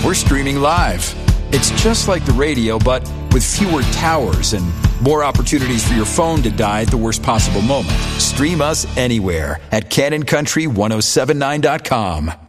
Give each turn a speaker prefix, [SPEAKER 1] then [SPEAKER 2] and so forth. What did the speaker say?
[SPEAKER 1] we're streaming live. It's just like the radio, but with fewer towers and more opportunities for your phone to die at the worst possible moment. Stream us anywhere at CannonCountry1079.com.